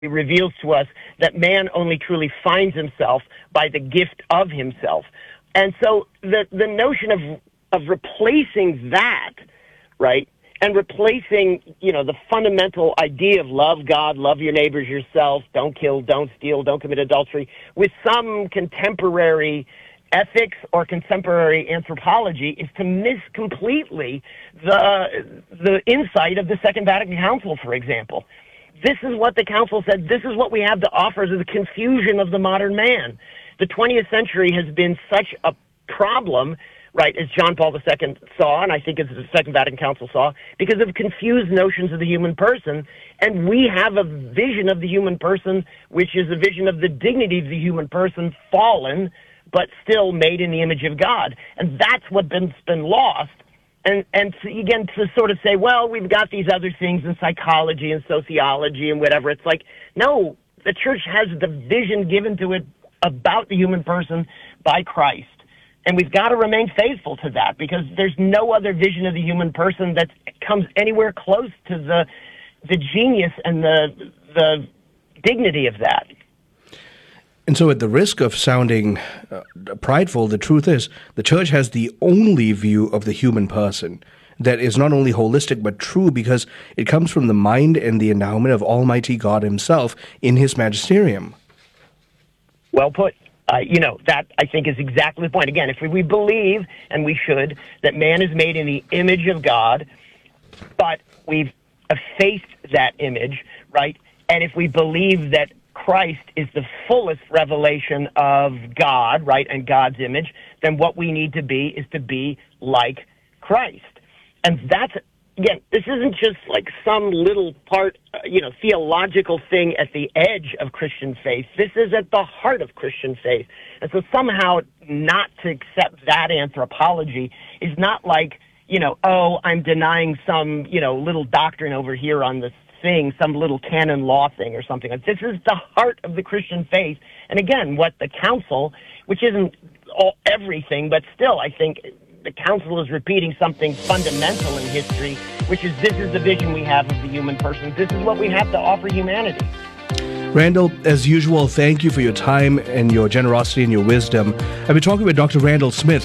reveals to us that man only truly finds himself by the gift of himself. And so the notion of replacing that, right, and replacing, the fundamental idea of love God, love your neighbors yourself, don't kill, don't steal, don't commit adultery, with some contemporary ethics or contemporary anthropology is to miss completely the insight of the Second Vatican Council, for example. This is what the Council said. This is what we have to offer to the confusion of the modern man. The 20th century has been such a problem, right, as John Paul II saw, and I think as the Second Vatican Council saw, because of confused notions of the human person. And we have a vision of the human person, which is a vision of the dignity of the human person, fallen, but still made in the image of God. And that's what's been lost. And again, to sort of say, well, we've got these other things in psychology and sociology and whatever. It's like, no, the church has the vision given to it about the human person by Christ. And we've got to remain faithful to that, because there's no other vision of the human person that comes anywhere close to the genius and the dignity of that. And so at the risk of sounding prideful, the truth is the church has the only view of the human person that is not only holistic but true, because it comes from the mind and the endowment of Almighty God himself in his magisterium. Well put. That, I think, is exactly the point. Again, if we believe, and we should, that man is made in the image of God, but we've effaced that image, right? And if we believe that Christ is the fullest revelation of God, right, and God's image, then what we need to be is to be like Christ. And that's, again, this isn't just like some little part, theological thing at the edge of Christian faith. This is at the heart of Christian faith. And so somehow not to accept that anthropology is not like, I'm denying some, little doctrine over here on this thing, some little canon law thing or something. This is the heart of the Christian faith. And again, what the Council, which isn't everything, but still, I think the Council is repeating something fundamental in history, which is this is the vision we have of the human person. This is what we have to offer humanity. Randall, as usual, thank you for your time and your generosity and your wisdom. I've been talking with Dr. Randall Smith.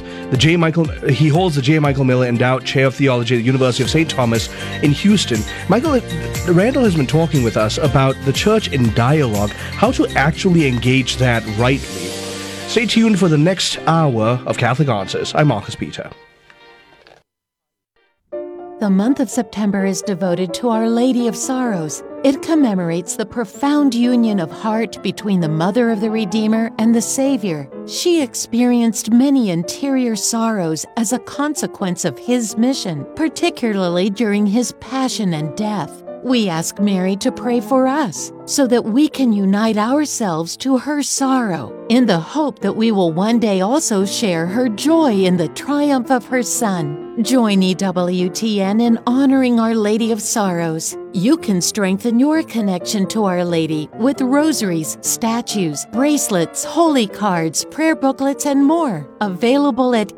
He holds the J. Michael Miller Endowed Chair of Theology at the University of St. Thomas in Houston. Randall has been talking with us about the church in dialogue, how to actually engage that rightly. Stay tuned for the next hour of Catholic Answers. I'm Marcus Peter. The month of September is devoted to Our Lady of Sorrows. It commemorates the profound union of heart between the Mother of the Redeemer and the Savior. She experienced many interior sorrows as a consequence of his mission, particularly during his passion and death. We ask Mary to pray for us so that we can unite ourselves to her sorrow in the hope that we will one day also share her joy in the triumph of her Son. Join EWTN in honoring Our Lady of Sorrows. You can strengthen your connection to Our Lady with rosaries, statues, bracelets, holy cards, prayer booklets, and more. Available at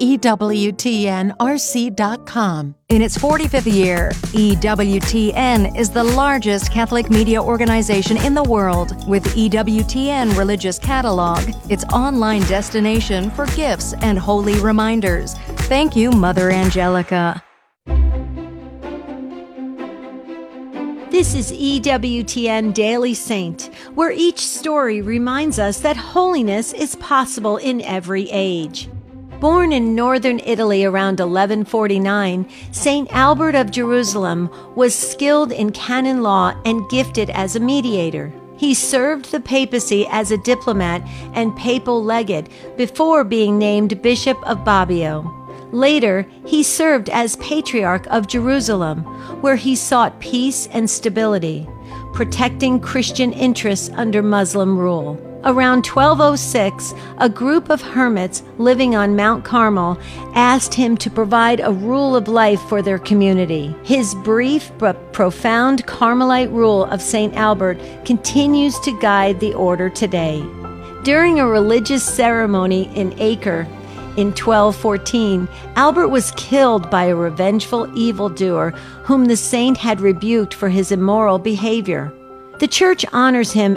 EWTNRC.com. In its 45th year, EWTN is the largest Catholic media organization in the world, with EWTN Religious Catalog, its online destination for gifts and holy reminders. Thank you, Mother Angelica. This is EWTN Daily Saint, where each story reminds us that holiness is possible in every age. Born in northern Italy around 1149, Saint Albert of Jerusalem was skilled in canon law and gifted as a mediator. He served the papacy as a diplomat and papal legate before being named Bishop of Bobbio. Later, he served as Patriarch of Jerusalem, where he sought peace and stability, protecting Christian interests under Muslim rule. Around 1206, a group of hermits living on Mount Carmel asked him to provide a rule of life for their community. His brief but profound Carmelite rule of St. Albert continues to guide the order today. During a religious ceremony in Acre, in 1214, Albert was killed by a revengeful evildoer whom the saint had rebuked for his immoral behavior. The church honors him